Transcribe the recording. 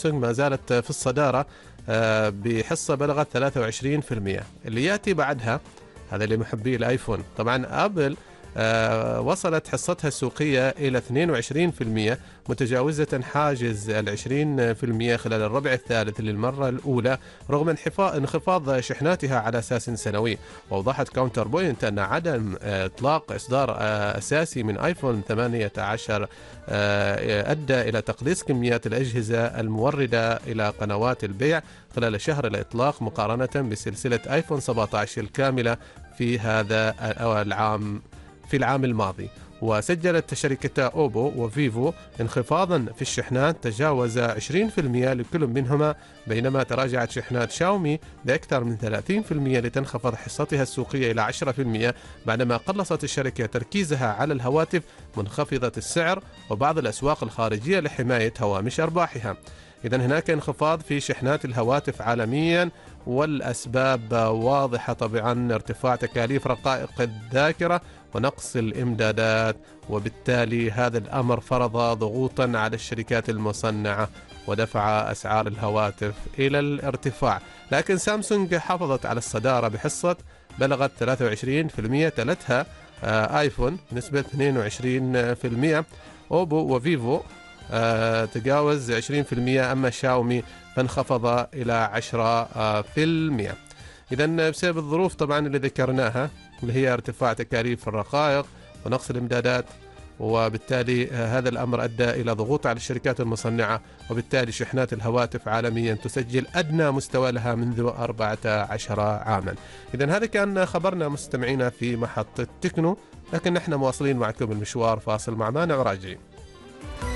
سامسونج ما زالت في الصدارة بحصة بلغت 23%. اللي يأتي بعدها هذا لمحبي الآيفون. طبعا أبل وصلت حصتها السوقية إلى 22%، متجاوزة حاجز 20% خلال الربع الثالث للمرة الأولى رغم انخفاض شحناتها على أساس سنوي. وأوضحت كاونتر بوينت أن عدم إطلاق إصدار أساسي من آيفون 18 أدى إلى تقليص كميات الأجهزة الموردة إلى قنوات البيع خلال شهر الإطلاق مقارنة بسلسلة آيفون 17 الكاملة في هذا العام الماضي. وسجلت شركتا أوبو وفيفو انخفاضا في الشحنات تجاوز 20% لكل منهما، بينما تراجعت شحنات شاومي بأكثر من 30% لتنخفض حصتها السوقية إلى 10%، بعدما قلصت الشركة تركيزها على الهواتف منخفضة السعر وبعض الأسواق الخارجية لحماية هوامش أرباحها. إذن هناك انخفاض في شحنات الهواتف عالميا، والأسباب واضحة طبعا: ارتفاع تكاليف رقائق الذاكرة ونقص الإمدادات، وبالتالي هذا الأمر فرض ضغوطا على الشركات المصنعة ودفع أسعار الهواتف إلى الارتفاع. لكن سامسونج حافظت على الصدارة بحصة بلغت 23%، تلتها آيفون نسبة 22%، أوبو وفيفو تجاوز 20%، أما شاومي فانخفض إلى 10%. إذن بسبب الظروف طبعا اللي ذكرناها اللي هي ارتفاع تكاليف الرقائق ونقص الإمدادات، وبالتالي هذا الأمر أدى إلى ضغوط على الشركات المصنعة، وبالتالي شحنات الهواتف عالميا تسجل أدنى مستوى لها منذ 14 عاما. إذن هذا كان خبرنا مستمعينا في محطة تكنو، لكن نحن مواصلين معكم المشوار، فاصل مع مانع وراجعين.